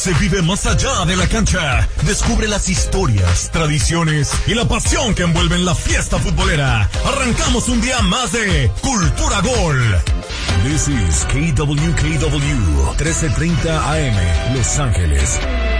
se vive más allá de la cancha. Descubre las historias, tradiciones y la pasión que envuelven la fiesta futbolera. Arrancamos un día más de Cultura Gol. This is KWKW 1330 AM, Los Ángeles.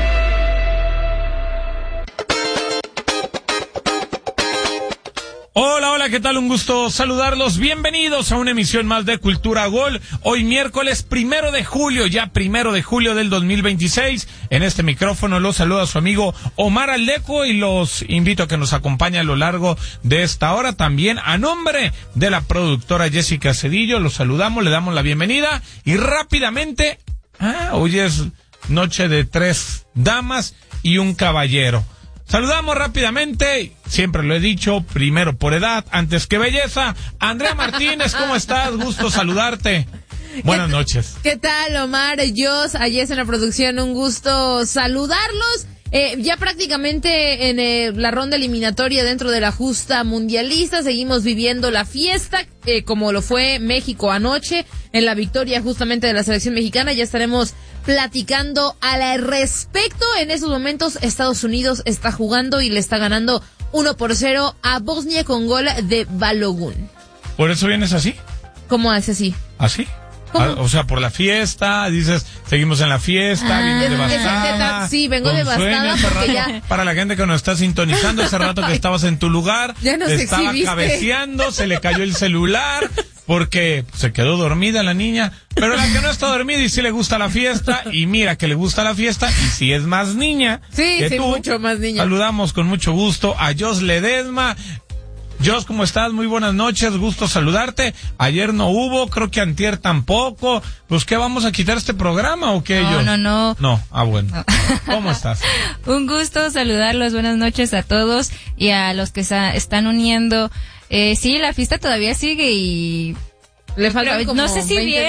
Hola, ¿qué tal? Un gusto saludarlos. Bienvenidos a una emisión más de Cultura Gol. Hoy miércoles 1 de julio, ya 1 de julio del 2026. En este micrófono los saluda su amigo Omar Aldeco y los invito a que nos acompañe a lo largo de esta hora. También a nombre de la productora Jessica Cedillo, los saludamos, le damos la bienvenida y rápidamente, hoy es noche de 3 damas y un caballero. Saludamos rápidamente, siempre lo he dicho, primero por edad, antes que belleza. Andrea Martínez, ¿cómo estás? Gusto saludarte. Buenas noches. ¿Qué tal, Omar? Jos, allí es en la producción, un gusto saludarlos. Ya prácticamente en la ronda eliminatoria dentro de la justa mundialista, seguimos viviendo la fiesta, como lo fue México anoche, en la victoria justamente de la selección mexicana. Ya estaremos platicando al respecto. En esos momentos Estados Unidos está jugando y le está ganando 1-0 a Bosnia con gol de Balogun. ¿Por eso vienes así? ¿Cómo hace así? ¿Así? O sea, por la fiesta, dices, seguimos en la fiesta, vienes devastada. Sí, vengo devastada porque ya... Para la gente que nos está sintonizando, hace rato que estabas en tu lugar, ya nos estaba exhibiste. Cabeceando, se le cayó el celular, porque se quedó dormida la niña, pero la que no está dormida y sí le gusta la fiesta, y mira que le gusta la fiesta, y si es más niña que sí, tú, mucho más niña. Saludamos con mucho gusto a Jos Ledesma. Jos, ¿cómo estás? Muy buenas noches, gusto saludarte. Ayer no hubo, creo que antier tampoco. Pues, ¿qué, vamos a quitar este programa o qué, Jos? No. Bueno. No. ¿Cómo estás? Un gusto saludarlos, buenas noches a todos y a los que están uniendo. Sí, la fiesta todavía sigue y... Le falta como no sé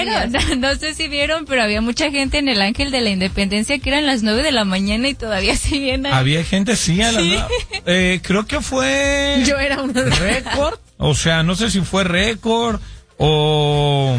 si vieron, pero había mucha gente en el Ángel de la Independencia que eran las 9 de la mañana y todavía siguen ahí. Había gente, sí, a las 9. Creo que fue... Yo era una de récord. O sea, no sé si fue récord o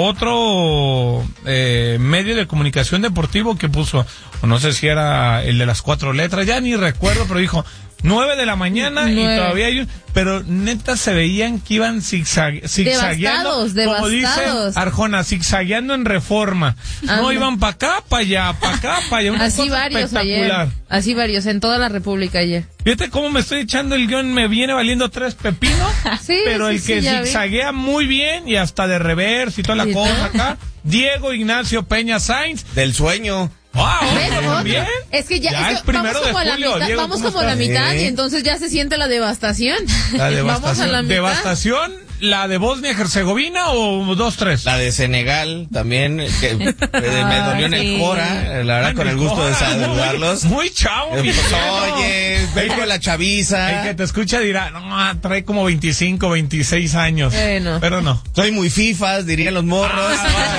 otro medio de comunicación deportivo que puso, o no sé si era el de las 4 letras, ya ni recuerdo, pero dijo 9 de la mañana 9. Y todavía hay pero neta se veían que iban zigzagueando, como dice Arjona, zigzagueando en Reforma. No iban para acá, para allá, una así cosa varios espectacular. Ayer. Así varios, en toda la República ayer. Fíjate cómo me estoy echando el guión, me viene valiendo 3 pepinos, sí, pero sí, el que zigzaguea muy bien y hasta de reverse y toda la cosa acá, Diego Ignacio Peña Sainz. Del sueño. Bien. Es que ya es primero de julio, Diego, vamos como a la mitad y entonces ya se siente la devastación. Vamos a la mitad. ¿Devastación? ¿La de Bosnia-Herzegovina o 2-3? La de Senegal también, que me dolió en el Cora, la verdad, con el gusto de saludarlos. Muy chavo, oye, vengo de la chaviza. El que te escucha dirá, no, trae como 25, 26 años. Pero no. Soy muy fifas, dirían los morros.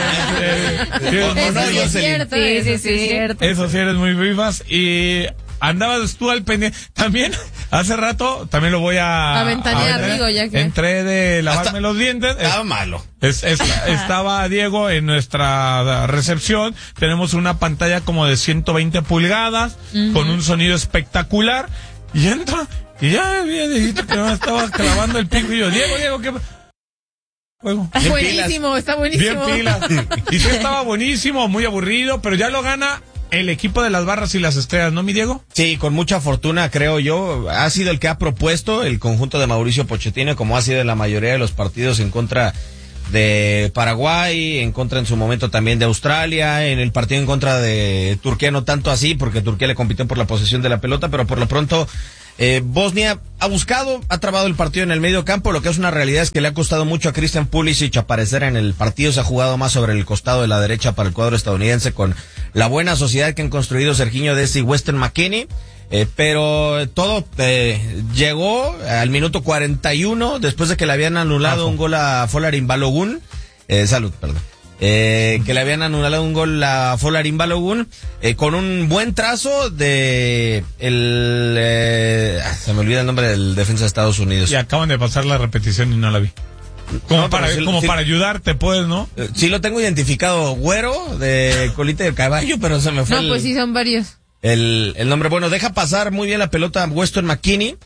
Eso sí es cierto. Eso sí, eres muy fifas. Y andabas tú al pendiente. También, hace rato, también lo voy a ventanear, digo, ya que entré de lavarme los dientes. Estaba malo. Estaba Diego en nuestra recepción. Tenemos una pantalla como de 120 pulgadas, con un sonido espectacular. Y entra, y ya había Dieguito que me estaba clavando el pico. Y yo, Diego, ¿qué? Buenísimo, está buenísimo. Bien pilas. Y sí estaba buenísimo, muy aburrido, pero ya lo gana el equipo de las barras y las estrellas, ¿no, mi Diego? Sí, con mucha fortuna, creo yo. Ha sido el que ha propuesto el conjunto de Mauricio Pochettino, como ha sido en la mayoría de los partidos en contra de Paraguay, en contra en su momento también de Australia, en el partido en contra de Turquía, no tanto así, porque Turquía le compitió por la posesión de la pelota, pero por lo pronto Bosnia ha trabado el partido en el medio campo. Lo que es una realidad es que le ha costado mucho a Christian Pulisic aparecer en el partido. Se ha jugado más sobre el costado de la derecha para el cuadro estadounidense, con la buena sociedad que han construido Serginho Dest y Weston McKennie. Pero todo llegó al minuto 41, después de que le habían anulado un gol a Folarin Balogun. Salud, perdón. Que le habían anulado un gol a Folarin Balogun, con un buen trazo de se me olvida el nombre del defensa de Estados Unidos. Y acaban de pasar la repetición y no la vi. Como para ayudarte, pues, ¿no? Sí lo tengo identificado, güero, de colita de caballo, pero se me fue pues sí, son varios. El nombre. Bueno, deja pasar muy bien la pelota a Weston McKennie,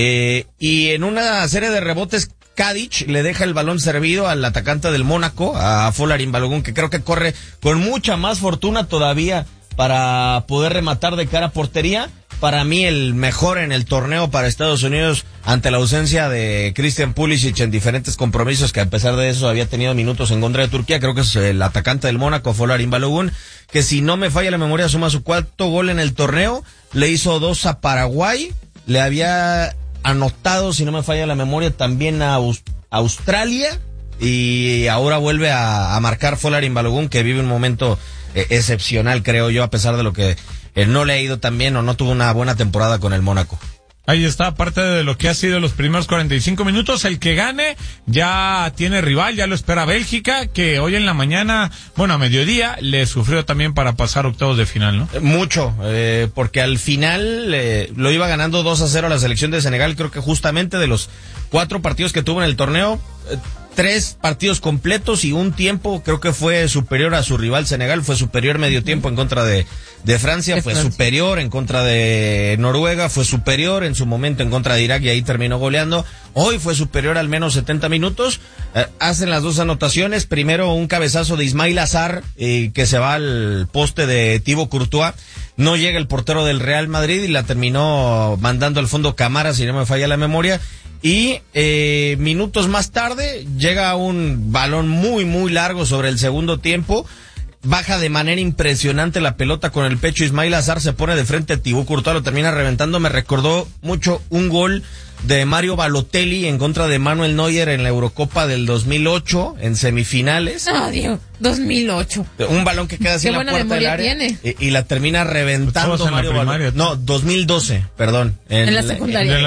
y en una serie de rebotes, Kadic le deja el balón servido al atacante del Mónaco, a Folarin Balogun, que creo que corre con mucha más fortuna todavía para poder rematar de cara a portería. Para mí el mejor en el torneo para Estados Unidos ante la ausencia de Christian Pulisic en diferentes compromisos, que a pesar de eso había tenido minutos en contra de Turquía. Creo que es el atacante del Mónaco, Folarin Balogun, que si no me falla la memoria suma su 4º gol en el torneo. Le hizo 2 a Paraguay, le había anotado, si no me falla la memoria, también a Australia, y ahora vuelve a marcar Folarin Balogun, que vive un momento excepcional, creo yo, a pesar de lo que no le ha ido tan bien o no tuvo una buena temporada con el Mónaco. Ahí está, aparte de lo que ha sido los primeros 45 minutos, el que gane ya tiene rival, ya lo espera Bélgica, que hoy en la mañana, bueno, a mediodía, le sufrió también para pasar octavos de final, ¿no? Mucho, porque al final lo iba ganando 2-0 a la selección de Senegal. Creo que justamente de los 4 partidos que tuvo en el torneo, 3 partidos completos y un tiempo creo que fue superior a su rival Senegal. Fue superior medio tiempo en contra de Francia, fue superior en contra de Noruega, fue superior en su momento en contra de Irak y ahí terminó goleando. Hoy fue superior al menos 70 minutos. Hacen las 2 anotaciones. Primero un cabezazo de Ismail Azar, que se va al poste de Thibaut Courtois. No llega el portero del Real Madrid y la terminó mandando al fondo Camara, si no me falla la memoria. Y minutos más tarde llega un balón muy muy largo sobre el segundo tiempo, baja de manera impresionante la pelota con el pecho Ismail Azar, se pone de frente a Thibaut Courtois, lo termina reventando. Me recordó mucho un gol de Mario Balotelli en contra de Manuel Neuer en la Eurocopa del 2008 en semifinales. Ah, Dios, 2008. Un balón que queda así en la puerta del área y la termina reventando Mario Balotelli. No, 2012, perdón. En la secundaria.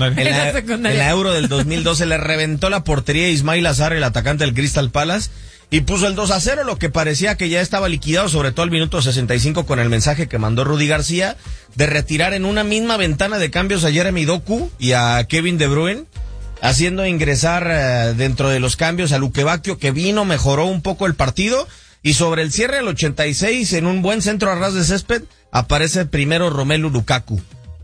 En la Euro del 2012 le reventó la portería a Ismail Azar, el atacante del Crystal Palace, y puso el 2-0, lo que parecía que ya estaba liquidado, sobre todo al minuto 65 con el mensaje que mandó Rudy García de retirar en una misma ventana de cambios a Jeremy Doku y a Kevin De Bruyne, haciendo ingresar dentro de los cambios a Luque Bacchio, que vino, mejoró un poco el partido, y sobre el cierre al 86, en un buen centro a ras de césped, aparece primero Romelu Lukaku,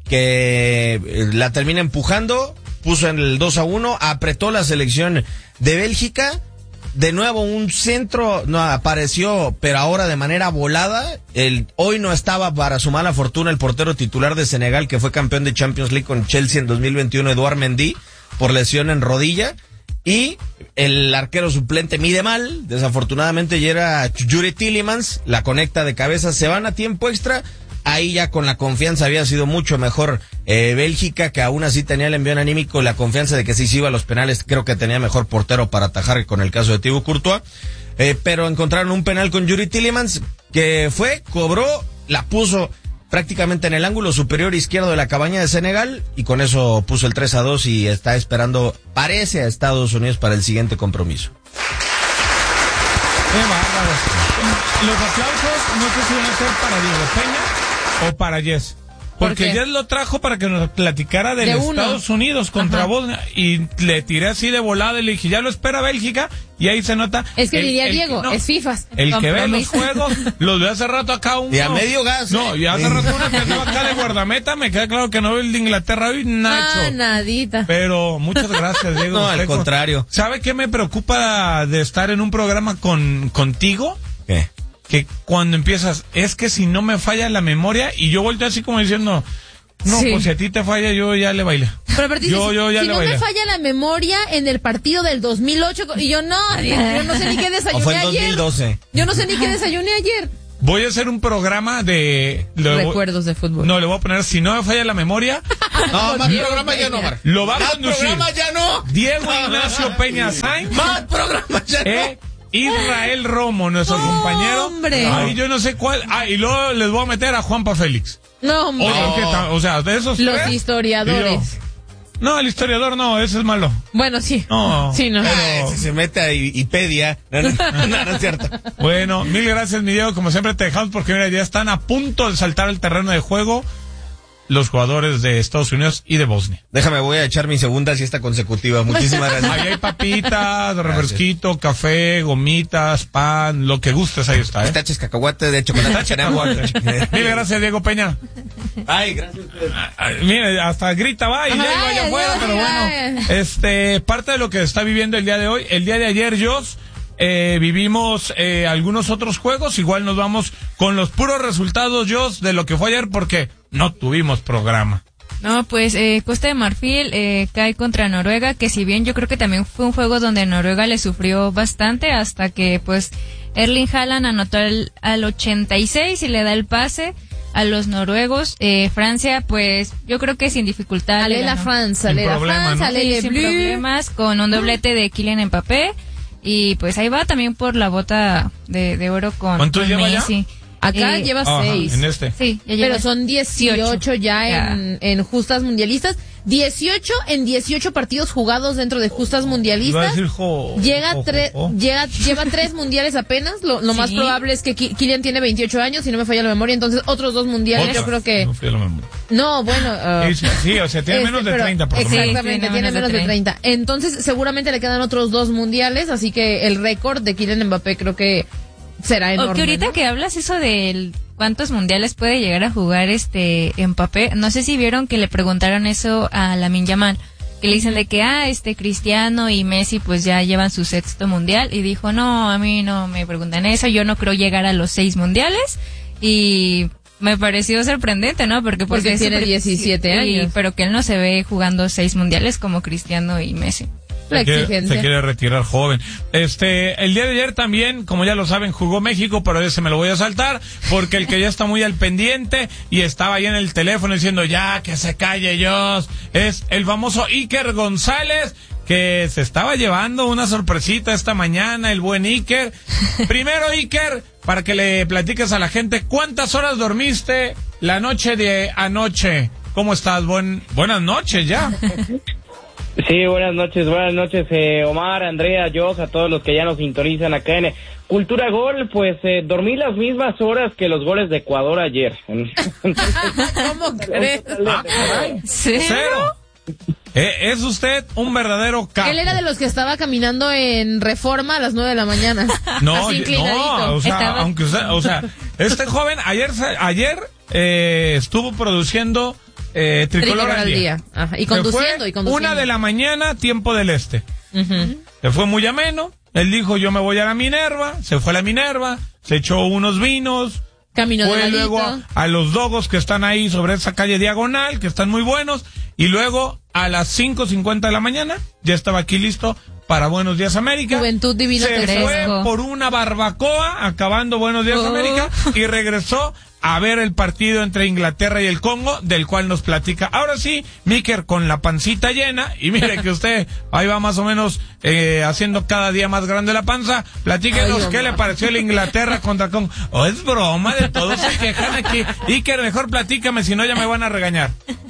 que la termina empujando, puso en el 2-1, apretó la selección de Bélgica. De nuevo un centro no apareció, pero ahora de manera volada. Hoy no estaba, para su mala fortuna, el portero titular de Senegal, que fue campeón de Champions League con Chelsea en 2021, Edouard Mendy, por lesión en rodilla. Y el arquero suplente mide mal, desafortunadamente, y era Yuri Tillemans, la conecta de cabeza, se van a tiempo extra. Ahí ya con la confianza había sido mucho mejor Bélgica, que aún así tenía el envión anímico, la confianza de que si se iba a los penales, creo que tenía mejor portero para atajar con el caso de Thibaut Courtois, pero encontraron un penal con Yuri Tillemans, que cobró, la puso prácticamente en el ángulo superior izquierdo de la cabaña de Senegal, y con eso puso el 3-2 y está esperando, parece, a Estados Unidos para el siguiente compromiso. Qué bárbaro. Los aplausos no sé si van a ser para Diego Peña o para Jess. Porque Jess lo trajo para que nos platicara del Estados Unidos contra Bosnia, y le tiré así de volada y le dije, ya lo espera Bélgica, y ahí se nota. Es que diría Diego, es FIFA. El que ve los juegos, los ve hace rato acá uno. Y a medio gas. No, y hace rato uno que estaba acá de guardameta, me queda claro que no ve el de Inglaterra hoy, Nacho. Ah, nadita. Pero muchas gracias, Diego. No, al contrario. ¿Sabe qué me preocupa de estar en un programa contigo? ¿Qué? Que cuando empiezas, es que si no me falla la memoria, y yo volteo así como diciendo, no, sí, pues si a ti te falla, yo ya le bailé. Pero aparte, yo ya si le no bailé. me falla la memoria en el partido del 2008, y yo no sé ni qué desayuné ¿O fue en ayer. 2012? Yo no sé ni qué desayuné ayer. Voy a hacer un programa de recuerdos de fútbol. No, le voy a poner, si no me falla la memoria. No, más programa ya no, Mar. Lo va a conducir. Programa ya no. Diego Ignacio Peña Sainz. Más programa ya no. Israel Romo, nuestro compañero. Hombre. Ahí yo no sé cuál. Y luego les voy a meter a Juanpa Félix. No, hombre. O sea, de esos los historiadores. No, el historiador no, ese es malo. Bueno, sí. No. Sí, no. Si se mete a Wikipedia. No es cierto. Bueno, mil gracias, mi Diego. Como siempre te dejamos porque mira, ya están a punto de saltar el terreno de juego los jugadores de Estados Unidos y de Bosnia. Déjame, voy a echar mi segunda siesta consecutiva. Muchísimas gracias. Ahí hay papitas, refresquito, café, gomitas, pan, lo que gustes, ahí está. Pistaches, cacahuate de chocolate. Mire, gracias, Diego Peña. Ay, gracias. Mire, hasta grita, va, y Diego allá afuera, pero bueno. Parte de lo que está viviendo el día de hoy, el día de ayer, Jos, vivimos algunos otros juegos, igual nos vamos con los puros resultados, Jos, de lo que fue ayer, porque no tuvimos programa. No, pues Costa de Marfil cae contra Noruega, que si bien yo creo que también fue un juego donde Noruega le sufrió bastante, hasta que pues Erling Haaland anotó al 86 y le da el pase a los noruegos. Francia, pues yo creo que sin dificultad. Sin problemas, con un doblete de Kylian Mbappé. Y pues ahí va también por la bota de oro con Messi. Acá lleva 6. En este. Sí, pero son 18 ya en justas mundialistas. 18 en 18 partidos jugados dentro de justas mundialistas. Lleva 3 mundiales apenas. Lo más probable es que Kylian tiene 28 años, si no me falla la memoria. Entonces, otros 2 mundiales, yo creo que. No, bueno. Sí, o sea, tiene menos de 30, por ejemplo. Exactamente, tiene menos de 30. Entonces, seguramente le quedan otros 2 mundiales. Así que el récord de Kylian Mbappé creo que será enorme. Que ahorita que hablas eso del cuántos mundiales puede llegar a jugar Mbappé, no sé si vieron que le preguntaron eso a Lamine Yamal, que le dicen de que Cristiano y Messi pues ya llevan su 6º mundial, y dijo, no, a mí no me preguntan eso, yo no creo llegar a los 6 mundiales, y me pareció sorprendente, ¿no? Porque tiene 17 años. Pero que él no se ve jugando 6 mundiales como Cristiano y Messi. Se quiere retirar joven. El día de ayer también, como ya lo saben, jugó México, pero ese me lo voy a saltar, porque el que ya está muy al pendiente y estaba ahí en el teléfono diciendo ya que se calle Jos, es el famoso Iker González, que se estaba llevando una sorpresita esta mañana, el buen Iker. Primero, Iker, para que le platiques a la gente, ¿cuántas horas dormiste la noche de anoche? ¿Cómo estás? Buenas noches ya. Sí, buenas noches, Omar, Andrea, Jos, a todos los que ya nos sintonizan acá en Cultura Gol. Pues dormí las mismas horas que los goles de Ecuador ayer. ¿Cómo crees? ¿Cero? Es usted un verdadero capo. Él era de los que estaba caminando en Reforma a las 9 de la mañana. No, este joven ayer estuvo produciendo Tricolor al día. Ajá. Y conduciendo. 1 de la mañana, tiempo del este. Se fue muy ameno. Él dijo, yo me voy a la Minerva. Se fue a la Minerva, se echó unos vinos. Caminó fue luego a los Dogos que están ahí sobre esa calle diagonal, que están muy buenos. Y luego a las 5:50 de la mañana ya estaba aquí listo para Buenos Días América. Juventud Divina. Se fue por una barbacoa acabando Buenos Días América y regresó a ver el partido entre Inglaterra y el Congo, del cual nos platica. Ahora sí, Miker con la pancita llena, y mire que usted ahí va más o menos haciendo cada día más grande la panza. Platíquenos qué le pareció el Inglaterra contra Congo. Es broma, de todos se quejan aquí. Iker, mejor platícame, si no ya me van a regañar.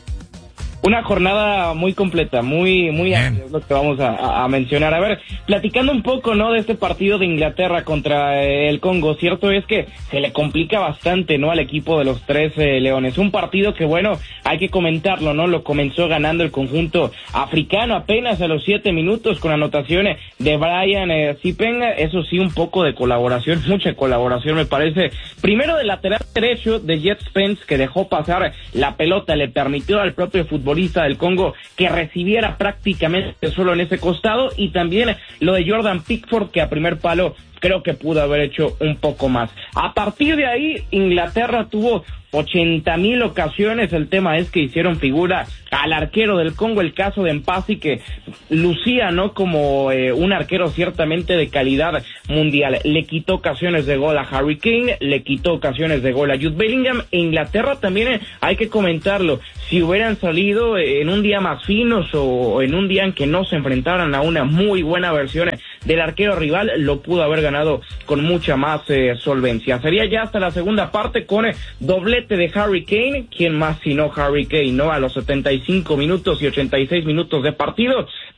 Una jornada muy completa, muy amplia, es lo que vamos a mencionar. A ver, platicando un poco, ¿no?, de este partido de Inglaterra contra el Congo, cierto es que se le complica bastante, ¿no?, al equipo de los Tres Leones. Un partido que, bueno, hay que comentarlo, ¿no?, lo comenzó ganando el conjunto africano apenas a los 7 minutos con anotaciones de Brian Zipen. Eso sí, un poco de colaboración, mucha colaboración me parece. Primero del lateral derecho de Jet Spence, que dejó pasar la pelota, le permitió al propio futbolista del Congo que recibiera prácticamente solo en ese costado, y también lo de Jordan Pickford, que a primer palo creo que pudo haber hecho un poco más. A partir de ahí, Inglaterra tuvo 80,000 ocasiones. El tema es que hicieron figura al arquero del Congo, el caso de Mpasi, que lucía, ¿no?, como un arquero ciertamente de calidad mundial. Le quitó ocasiones de gol a Harry Kane, le quitó ocasiones de gol a Jude Bellingham. Inglaterra también, hay que comentarlo, si hubieran salido en un día más finos o en un día en que no se enfrentaran a una muy buena versión del arquero rival, lo pudo haber ganado con mucha más solvencia. Sería ya hasta la segunda parte con doblete de Harry Kane. ¿Quién más sino Harry Kane, no?, a los 75 minutos y 86 minutos de partido,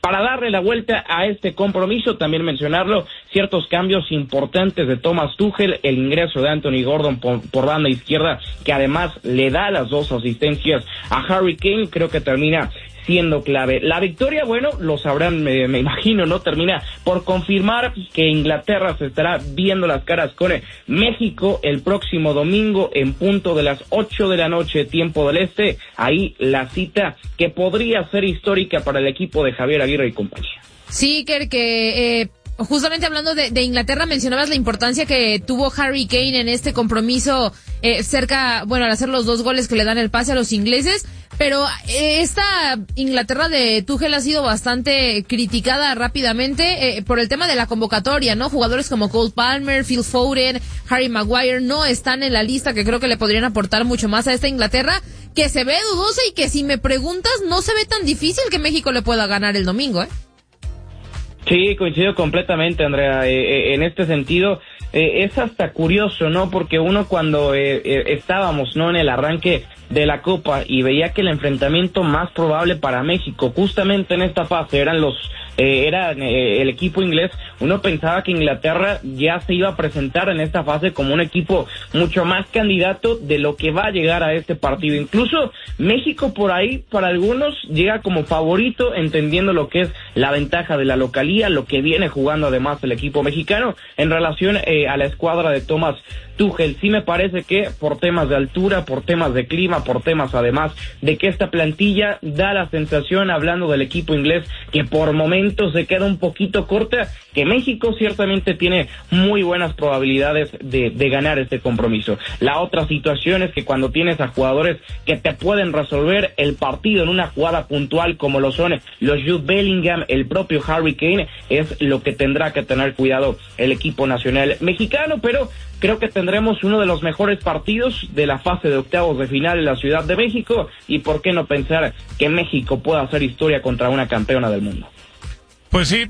para darle la vuelta a este compromiso. También mencionarlo, ciertos cambios importantes de Thomas Tuchel, el ingreso de Anthony Gordon por banda izquierda, que además le da las 2 asistencias a Harry Kane, creo que termina siendo clave. La victoria, bueno, lo sabrán, me imagino, ¿no? Termina por confirmar que Inglaterra se estará viendo las caras con México el próximo domingo en punto de las 8 de la noche, tiempo del este. Ahí la cita que podría ser histórica para el equipo de Javier Aguirre y compañía. Sí, que justamente hablando de Inglaterra, mencionabas la importancia que tuvo Harry Kane en este compromiso al hacer los 2 goles que le dan el pase a los ingleses, pero esta Inglaterra de Tuchel ha sido bastante criticada rápidamente por el tema de la convocatoria, ¿no? Jugadores como Cole Palmer, Phil Foden, Harry Maguire no están en la lista, que creo que le podrían aportar mucho más a esta Inglaterra, que se ve dudosa y que, si me preguntas, no se ve tan difícil que México le pueda ganar el domingo, ¿eh? Sí, coincido completamente, Andrea. En este sentido, es hasta curioso, ¿no? Porque uno cuando estábamos, ¿no?, en el arranque de la Copa y veía que el enfrentamiento más probable para México, justamente en esta fase, era el equipo inglés, uno pensaba que Inglaterra ya se iba a presentar en esta fase como un equipo mucho más candidato de lo que va a llegar a este partido. Incluso México por ahí, para algunos, llega como favorito, entendiendo lo que es la ventaja de la localía, lo que viene jugando además el equipo mexicano en relación a la escuadra de Thomas Tuchel. Sí me parece que por temas de altura, por temas de clima, por temas además de que esta plantilla da la sensación, hablando del equipo inglés, que por momentos se queda un poquito corta, que México ciertamente tiene muy buenas probabilidades de ganar este compromiso. La otra situación es que cuando tienes a jugadores que te pueden resolver el partido en una jugada puntual, como lo son los Jude Bellingham, el propio Harry Kane, es lo que tendrá que tener cuidado el equipo nacional mexicano, pero creo que tendremos uno de los mejores partidos de la fase de octavos de final en la Ciudad de México, y por qué no pensar que México pueda hacer historia contra una campeona del mundo. Pues sí,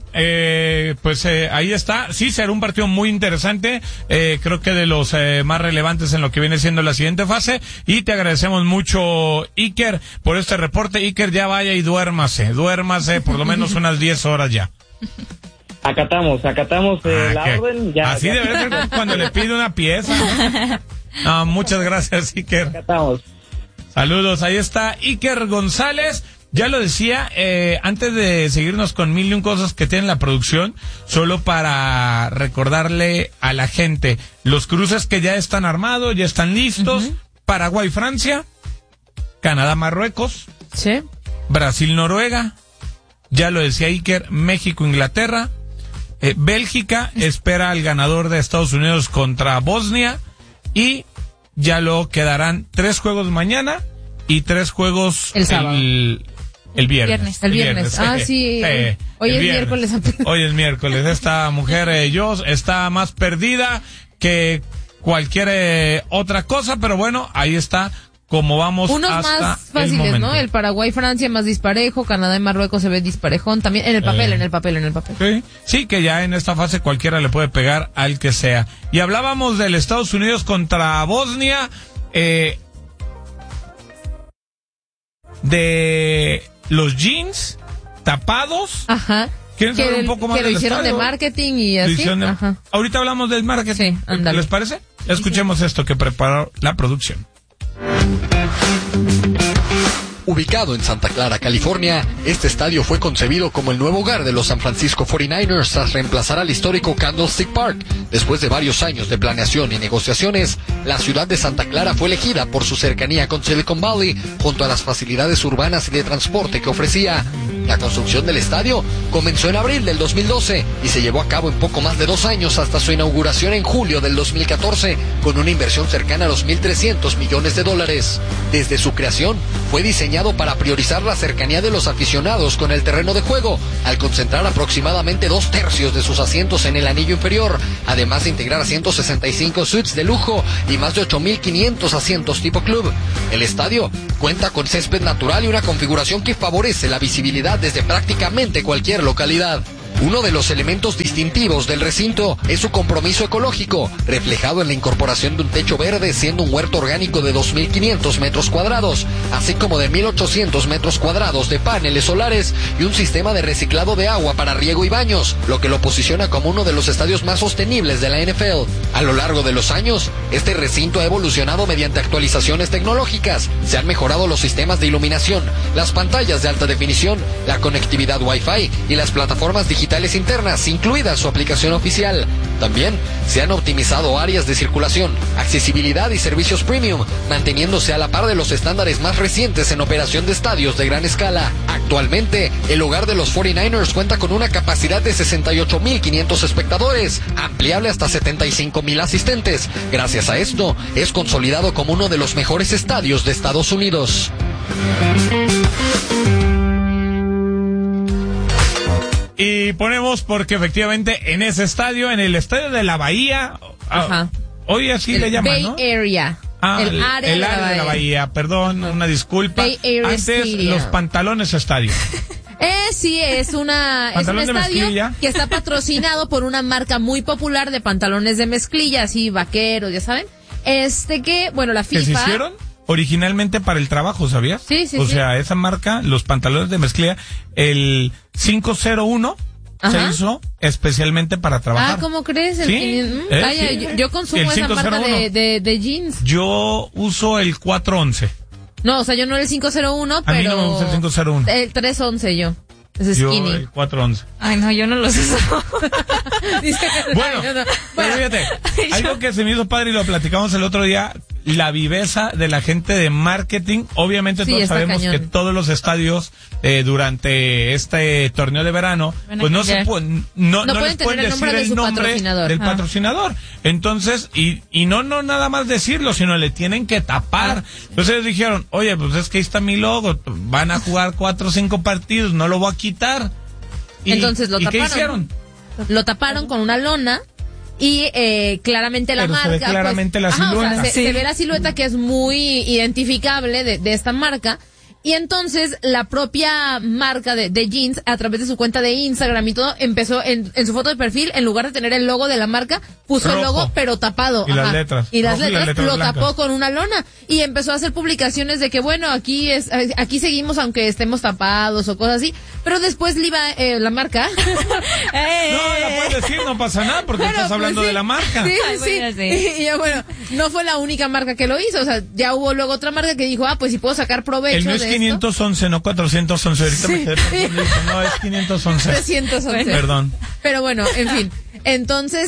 ahí está. Sí, será un partido muy interesante, creo que de los más relevantes en lo que viene siendo la siguiente fase, y te agradecemos mucho, Iker, por este reporte. Iker, ya vaya y duérmase por lo menos unas 10 horas ya. Acatamos la orden. Ya, así ya. debe ser cuando le pide una pieza, ¿no? Muchas gracias, Iker. Acatamos. Saludos, ahí está Iker González. Ya lo decía, antes de seguirnos con 1001 cosas que tiene la producción, solo para recordarle a la gente, los cruces que ya están armados, ya están listos, Paraguay-Francia, Canadá-Marruecos, sí, Brasil-Noruega, ya lo decía Iker, México-Inglaterra, Bélgica espera al ganador de Estados Unidos contra Bosnia, y ya luego quedarán 3 juegos mañana y 3 juegos el sábado. El viernes. El viernes. Ah, sí. Hoy es miércoles. Hoy es miércoles. Esta mujer, está más perdida que cualquier otra cosa, pero bueno, ahí está como vamos. Unos hasta más fáciles, ¿no? El Paraguay-Francia más disparejo, Canadá y Marruecos se ve disparejón también, en el papel. Sí, que ya en esta fase cualquiera le puede pegar al que sea. Y hablábamos del Estados Unidos contra Bosnia, de los jeans tapados. Ajá. ¿Quieren saber un poco más del estadio? Que lo hicieron de marketing y así. Ajá. Ahorita hablamos del marketing. Sí, ándale. ¿Les parece? Escuchemos esto que preparó la producción. Ubicado en Santa Clara, California, este estadio fue concebido como el nuevo hogar de los San Francisco 49ers tras reemplazar al histórico Candlestick Park. Después de varios años de planeación y negociaciones, la ciudad de Santa Clara fue elegida por su cercanía con Silicon Valley, junto a las facilidades urbanas y de transporte que ofrecía. La construcción del estadio comenzó en abril del 2012 y se llevó a cabo en poco más de 2 años hasta su inauguración en julio del 2014, con una inversión cercana a los $1,300 millones. Desde su creación, fue diseñado para priorizar la cercanía de los aficionados con el terreno de juego, al concentrar aproximadamente 2/3 de sus asientos en el anillo inferior, además de integrar 165 suites de lujo y más de 8,500 asientos tipo club. El estadio cuenta con césped natural y una configuración que favorece la visibilidad desde prácticamente cualquier localidad. Uno de los elementos distintivos del recinto es su compromiso ecológico, reflejado en la incorporación de un techo verde, siendo un huerto orgánico de 2.500 metros cuadrados, así como de 1.800 metros cuadrados de paneles solares y un sistema de reciclado de agua para riego y baños, lo que lo posiciona como uno de los estadios más sostenibles de la NFL. A lo largo de los años, este recinto ha evolucionado mediante actualizaciones tecnológicas. Se han mejorado los sistemas de iluminación, las pantallas de alta definición, la conectividad Wi-Fi y las plataformas digitales internas, incluida su aplicación oficial. También se han optimizado áreas de circulación, accesibilidad y servicios premium, manteniéndose a la par de los estándares más recientes en operación de estadios de gran escala. Actualmente, el hogar de los 49ers cuenta con una capacidad de 68.500 espectadores, ampliable hasta 75.000 asistentes. Gracias a esto, es consolidado como uno de los mejores estadios de Estados Unidos. Y ponemos porque efectivamente en ese estadio, en el estadio de la Bahía, hoy así le llaman, Bay ¿no? Area. El área de la Bahía, perdón, una disculpa. Bay Area Antes Stadium. los pantalones estadio. Sí, es un estadio que está patrocinado por una marca muy popular de pantalones de mezclilla, así vaqueros, ya saben. Bueno, la FIFA. ¿Que se hicieron? Originalmente para el trabajo, ¿sabías? Sí. O sea, esa marca, los pantalones de mezclilla, el 501 se hizo especialmente para trabajar. ¿Cómo crees? Sí, vaya, sí. yo consumo esa marca de jeans. Yo uso el 411. No, o sea, yo no el 501, pero... A mí no me gusta el 501. El 311 yo. Es skinny. Yo el 411. Ay, no, yo no los uso. Bueno, pero fíjate, algo que se me hizo padre y lo platicamos el otro día, la viveza de la gente de marketing. Obviamente todos sabemos que todos los estadios durante este torneo de verano, pues no les pueden decir el nombre del patrocinador. Entonces, y no nada más decirlo, sino le tienen que tapar. Entonces ellos dijeron, oye, pues es que ahí está mi logo, van a jugar 4 o 5 partidos, no lo voy a quitar. Entonces lo taparon. ¿Qué hicieron? Lo taparon con una lona. Y claramente la marca. Se ve claramente la silueta. O sea, se ve la silueta que es muy identificable de esta marca. Y entonces la propia marca de jeans, a través de su cuenta de Instagram y todo, empezó en su foto de perfil, en lugar de tener el logo de la marca, puso rojo, el logo pero tapado. Y las letras. Y las letras lo blancas. tapó con una lona. Y empezó a hacer publicaciones de que bueno, aquí seguimos aunque estemos tapados o cosas así. Pero después le iba la marca. No, la puedes decir, no pasa nada porque estás hablando de la marca. Sí. Y yo, bueno, no fue la única marca que lo hizo. O sea, ya hubo luego otra marca que dijo, pues si puedo sacar provecho de esto. 511, no 411. Ahorita me quedé pensando, no, es 511. 311. Perdón. Pero bueno, en fin. Entonces,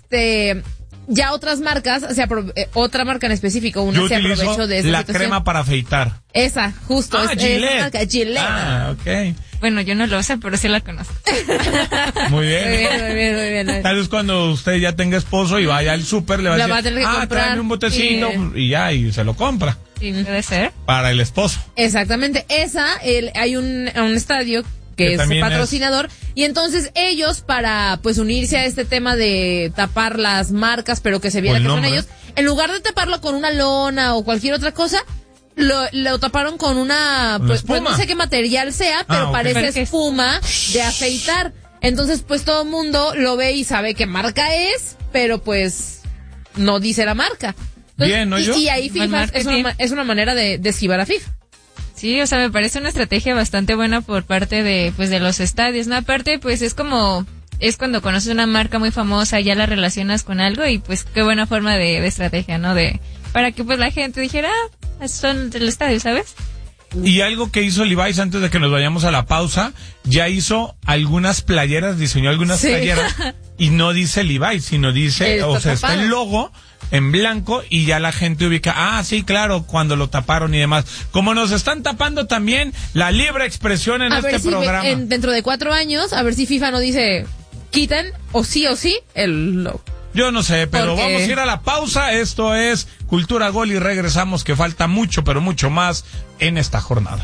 ya otras marcas, otra marca en específico, una se aprovechó de esa la situación. Crema para afeitar. Esa, justo. Gillette. Esa marca, Gillette. Ok. Bueno, yo no lo uso, pero sí la conozco. Muy bien. Muy bien. Tal vez cuando usted ya tenga esposo y vaya al súper, le va a decir, va a tener que comprar. tráeme un botecito y se lo compra. Sí, puede ser. Para el esposo. Exactamente. Hay un estadio que es patrocinador y entonces ellos para pues unirse a este tema de tapar las marcas pero que se viera que son ellos, en lugar de taparlo con una lona o cualquier otra cosa, lo taparon con una pues no sé qué material sea, pero parece espuma de afeitar. Entonces pues todo el mundo lo ve y sabe qué marca es, pero pues no dice la marca. Entonces, bien, ¿no? Y ahí FIFA es una manera de esquivar a FIFA. Sí, o sea, me parece una estrategia bastante buena por parte de los estadios, ¿no? Aparte, pues es cuando conoces una marca muy famosa, ya la relacionas con algo y pues qué buena forma de estrategia, ¿no? Para que pues la gente dijera, son del estadio, ¿sabes? Y algo que hizo Levi's antes de que nos vayamos a la pausa, ya hizo algunas playeras, diseñó algunas playeras y no dice Levi's, sino dice, está el logo en blanco y ya la gente ubica, sí, claro, cuando lo taparon y demás. Como nos están tapando también la libre expresión en este programa. Dentro de 4 años, a ver si FIFA no dice, quiten o sí el logo. Yo no sé, pero vamos a ir a la pausa. Esto es Cultura Gol y regresamos, que falta mucho, pero mucho más en esta jornada.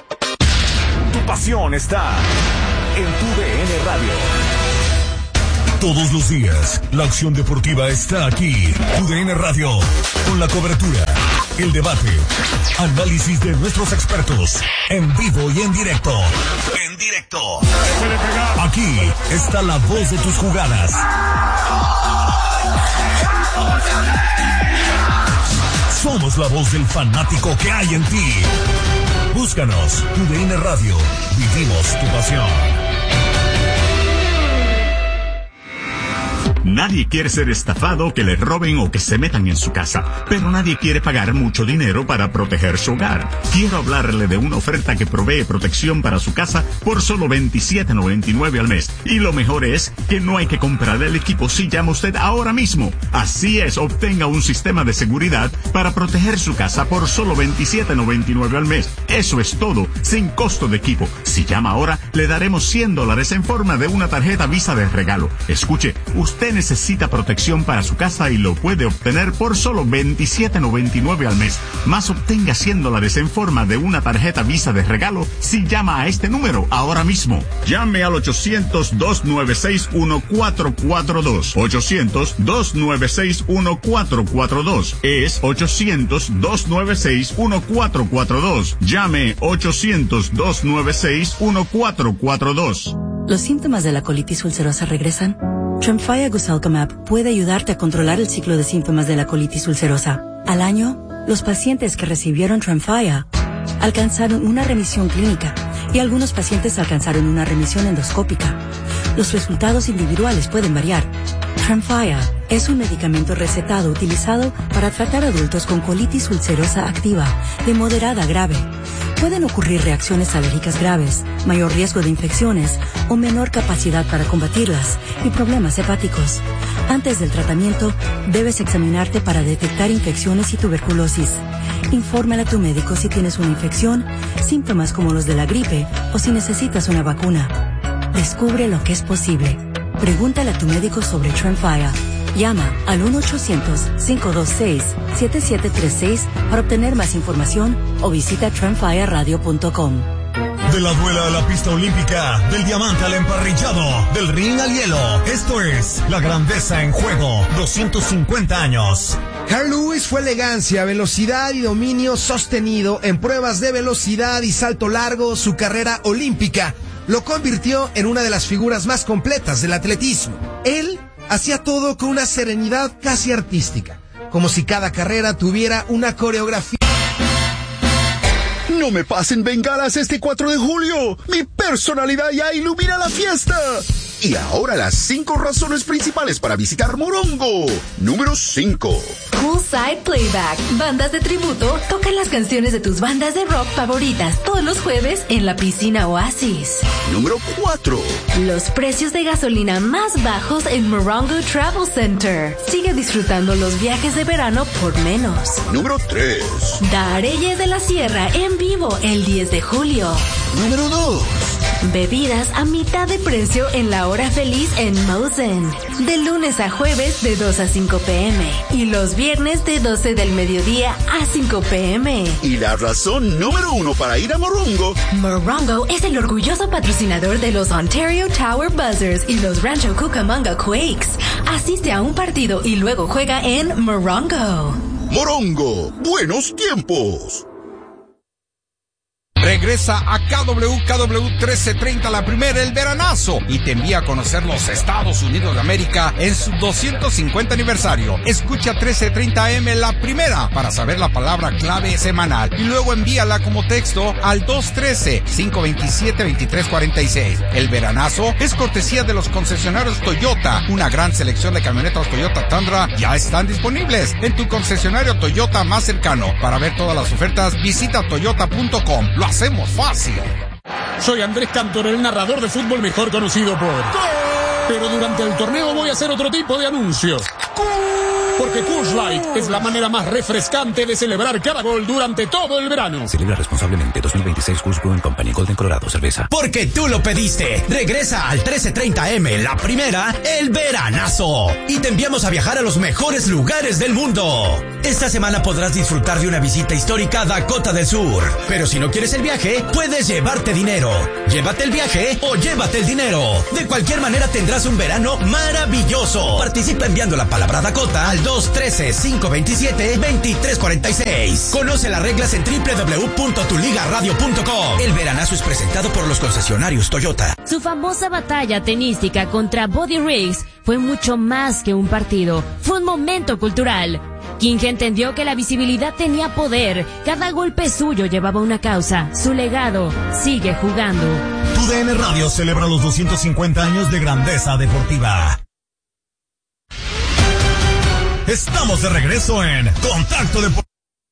Tu pasión está en tu DN Radio. Todos los días, la acción deportiva está aquí. TUDN Radio, con la cobertura, el debate, análisis de nuestros expertos, en vivo y en directo. En directo. Aquí está la voz de tus jugadas. Somos la voz del fanático que hay en ti. Búscanos, TUDN Radio. Vivimos tu pasión. Nadie quiere ser estafado, que le roben o que se metan en su casa, pero nadie quiere pagar mucho dinero para proteger su hogar. Quiero hablarle de una oferta que provee protección para su casa por solo $27.99 al mes. Y lo mejor es que no hay que comprar el equipo si llama usted ahora mismo. Así es, obtenga un sistema de seguridad para proteger su casa por solo $27.99 al mes. Eso es todo, sin costo de equipo. Si llama ahora, le daremos $100 en forma de una tarjeta Visa de regalo. Escuche, usted necesita protección para su casa y lo puede obtener por solo $27.99 al mes. Más obtenga $100 en forma de una tarjeta Visa de regalo si llama a este número ahora mismo. Llame al 800-296-1442. 800-296-1442. Es 800-296-1442. Llame 800-296-1442. ¿Los síntomas de la colitis ulcerosa regresan? Tremfya Guselkumab puede ayudarte a controlar el ciclo de síntomas de la colitis ulcerosa. Al año, los pacientes que recibieron Tremfya alcanzaron una remisión clínica y algunos pacientes alcanzaron una remisión endoscópica. Los resultados individuales pueden variar. Tremfya es un medicamento recetado utilizado para tratar adultos con colitis ulcerosa activa de moderada a grave. Pueden ocurrir reacciones alérgicas graves, mayor riesgo de infecciones o menor capacidad para combatirlas y problemas hepáticos. Antes del tratamiento, debes examinarte para detectar infecciones y tuberculosis. Infórmale a tu médico si tienes una infección, síntomas como los de la gripe o si necesitas una vacuna. Descubre lo que es posible. Pregúntale a tu médico sobre Tremfya. Llama al 1-800-526-7736 para obtener más información o visita tremfyaradio.com. De la duela a la pista olímpica, del diamante al emparrillado, del ring al hielo. Esto es la grandeza en juego. 250 años. Carl Lewis fue elegancia, velocidad y dominio sostenido en pruebas de velocidad y salto largo. Su carrera olímpica lo convirtió en una de las figuras más completas del atletismo. Él hacía todo con una serenidad casi artística, como si cada carrera tuviera una coreografía. No me pasen bengalas este 4 de julio. Mi personalidad ya ilumina la fiesta. Y ahora las 5 razones principales para visitar Morongo. Número 5. Poolside Playback. Bandas de tributo tocan las canciones de tus bandas de rock favoritas todos los jueves en la piscina Oasis. Número 4. Los precios de gasolina más bajos en Morongo Travel Center. Sigue disfrutando los viajes de verano por menos. Número 3. Dareyes de la Sierra en vivo el 10 de julio. Número 2. Bebidas a mitad de precio en la hora feliz en Mosen. De lunes a jueves de 2 a 5 p.m. Y los viernes de 12 del mediodía a 5 p.m. Y la razón número 1 para ir a Morongo. Morongo es el orgulloso patrocinador de los Ontario Tower Buzzers y los Rancho Cucamonga Quakes. Asiste a un partido y luego juega en Morongo. Morongo, buenos tiempos. Regresa a KW 1330 la primera, el veranazo, y te envía a conocer los Estados Unidos de América en su 250 aniversario. Escucha 1330 AM la primera para saber la palabra clave semanal y luego envíala como texto al 213-527-2346. El veranazo es cortesía de los concesionarios Toyota. Una gran selección de camionetas Toyota Tundra ya están disponibles en tu concesionario Toyota más cercano. Para ver todas las ofertas, visita toyota.com. Lo hacemos fácil. Soy Andrés Cantor, el narrador de fútbol mejor conocido por... ¡Gol! Pero durante el torneo voy a hacer otro tipo de anuncios. Porque Coors Light es la manera más refrescante de celebrar cada gol durante todo el verano. Celebra responsablemente. 2026 Coors Brewing Company, Golden, Colorado, cerveza. Porque tú lo pediste. Regresa al 1330M, la primera, el veranazo. Y te enviamos a viajar a los mejores lugares del mundo. Esta semana podrás disfrutar de una visita histórica a Dakota del Sur. Pero si no quieres el viaje, puedes llevarte dinero. Llévate el viaje o llévate el dinero. De cualquier manera tendrás un verano maravilloso. Participa enviando la palabra Dakota al 213-527-2346. Conoce las reglas en www.tuligaradio.com. El veranazo es presentado por los concesionarios Toyota. Su famosa batalla tenística contra Buddy Riggs fue mucho más que un partido. Fue un momento cultural. King entendió que la visibilidad tenía poder. Cada golpe suyo llevaba una causa. Su legado sigue jugando. TUDN Radio celebra los 250 años de grandeza deportiva. Estamos de regreso en Contacto Deportivo.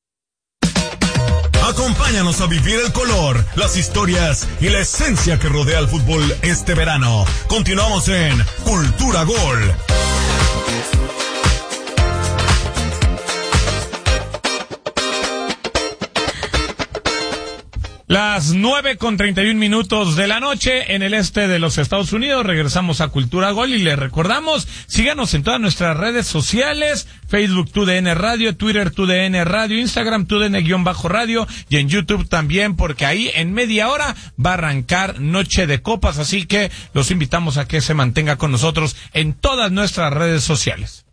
Acompáñanos a vivir el color, las historias y la esencia que rodea al fútbol este verano. Continuamos en Cultura Gol. Las 9:31 de la noche en el este de los Estados Unidos. Regresamos a Cultura Gol y les recordamos, síganos en todas nuestras redes sociales, Facebook TUDN Radio, Twitter TUDN Radio, Instagram TUDN_radio y en YouTube también, porque ahí en media hora va a arrancar Noche de Copas, así que los invitamos a que se mantenga con nosotros en todas nuestras redes sociales.